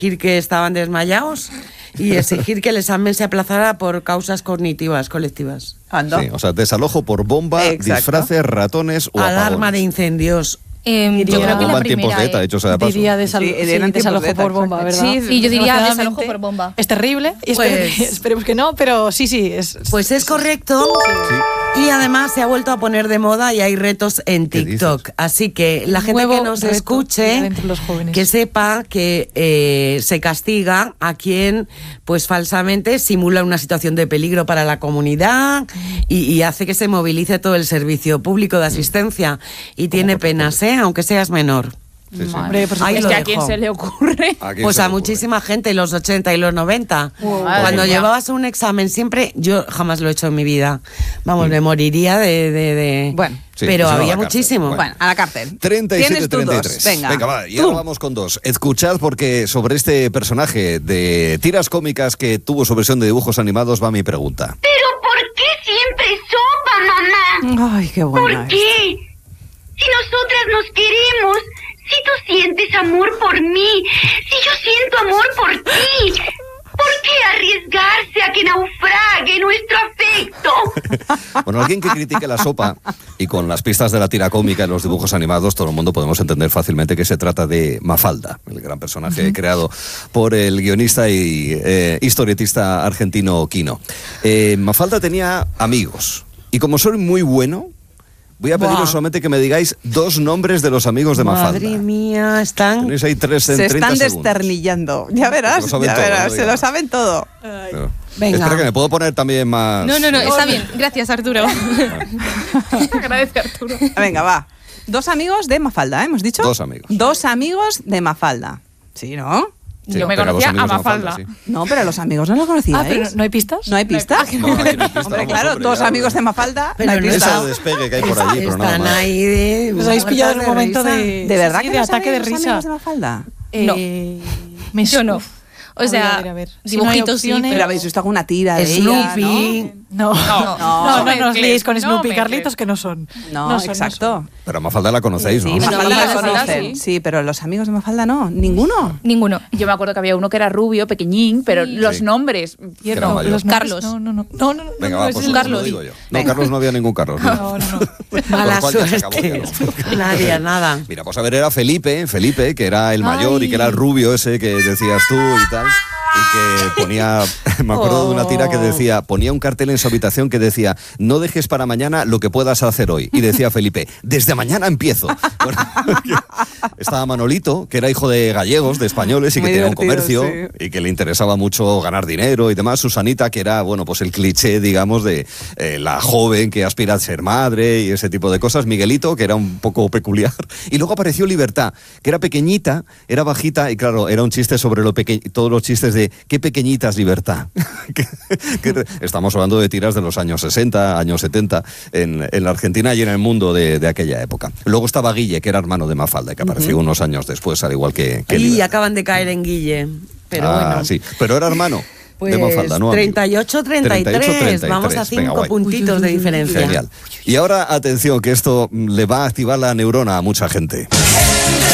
decir que estaban desmayados y exigir que el examen se aplazara por causas cognitivas colectivas. Sí, o sea, desalojo por bomba, disfraces, ratones o alarma apagones. de incendios. Yo creo que la tiempos de ETA, hecho sea de paso. Diría desalojo por bomba, ¿verdad? Sí, yo diría desalojo por bomba. Es terrible, y esperemos que no, pero sí. Pues es correcto. Sí. Y además se ha vuelto a poner de moda y hay retos en TikTok. Así que la gente que nos escuche, que sepa que se castiga a quien pues falsamente simula una situación de peligro para la comunidad y hace que se movilice todo el servicio público de asistencia. Y tiene penas, aunque seas menor. Sí. Hombre, pues es que a quién se le ocurre. Pues a muchísima gente, los 80 y los 90. Cuando llevabas un examen siempre, yo jamás lo he hecho en mi vida. Vamos, me moriría de... Bueno, sí, pero pues había a la muchísimo. Bueno, a la cárcel. 37-33. Venga, va, y ahora vamos con dos. Escuchad, porque sobre este personaje de tiras cómicas que tuvo su versión de dibujos animados va mi pregunta. ¿Pero por qué siempre sopa, mamá? Ay, qué buena. ¿Por qué? Si nosotras nos queremos, si tú sientes amor por mí, si yo siento amor por ti, ¿por qué arriesgarse a que naufrague nuestro afecto? Bueno, alguien que critique la sopa y con las pistas de la tira cómica en los dibujos animados, todo el mundo podemos entender fácilmente que se trata de Mafalda, el gran personaje creado por el guionista y historietista argentino Quino. Mafalda tenía amigos y como soy muy bueno, voy a pediros solamente que me digáis dos nombres de los amigos de Mafalda. Madre mía, están... Tenéis ahí 3 en Se 30 están segundos. desternillando. Ya verás, se lo saben todo. Venga. Espera, que me puedo poner también más... No, está bien. Gracias, Arturo. Agradece, Arturo. Venga, va. Dos amigos de Mafalda, ¿hemos dicho? Dos amigos. Dos amigos de Mafalda. Sí, ¿no? Sí, yo me pero conocía los amigos a de Mafalda. sí. No, pero los amigos no lo conocíais. pero ¿no hay pistas? ¿No hay pistas? No, aquí no hay pista, Hombre, vamos, claro, hombre, dos ya, amigos de Mafalda. Pero no hay no pistas. Ese despegue que hay por allí, pero nada Están más. ahí de... Os habéis pillado en un momento risa. de... ¿De verdad sí, que de no ataque de sabéis los risa? amigos de Mafalda? Yo no. O sea, a ver. dibujitos Si no hay sí, ¿Pero habéis visto alguna tira de Snoopy. ella, No os liéis con no Snoopy, mezcles. Carlitos, que no son. No, son, exacto. Pero a Mafalda la conocéis, ¿no? Sí, Mafalda la Mafalda, conocen. sí. Sí, pero los amigos de Mafalda no. ¿Ninguno? Ninguno. Yo me acuerdo que había uno que era rubio, pequeñín, pero los nombres... Era mayor. Los Carlos. No. Venga, va, ese pues es un lo Carlos. digo yo. No, Venga. Carlos no había ningún Carlos. No. Mala Por lo cual ya se acabó, suerte. ya no. Nadie, nada. Mira, pues a ver, era Felipe, que era el mayor y que era el rubio ese que decías tú y tal. Y que ponía, me acuerdo de una tira que decía, ponía un cartel en su habitación que decía, no dejes para mañana lo que puedas hacer hoy. Y decía Felipe, desde mañana empiezo. Bueno, estaba Manolito, que era hijo de gallegos, de españoles, y que Muy tenía un divertido, comercio y que le interesaba mucho ganar dinero y demás. Susanita, que era, bueno, pues el cliché, digamos, de la joven que aspira a ser madre y ese tipo de cosas. Miguelito, que era un poco peculiar. Y luego apareció Libertad, que era pequeñita, era bajita y claro, era un chiste sobre lo pequeño, todos los chistes de qué pequeñita es Libertad. Estamos hablando de tiras de los años 60, años 70 en la Argentina y en el mundo de aquella época. Luego estaba Guille, que era hermano de Mafalda, que apareció unos años después, al igual que Y Libertad. acaban de caer en Guille. Pero bueno. Sí, pero era hermano Pues de Mafalda, ¿no? 38-33. Vamos a 5 puntitos de diferencia. Genial. Y ahora, atención, que esto le va a activar la neurona a mucha gente.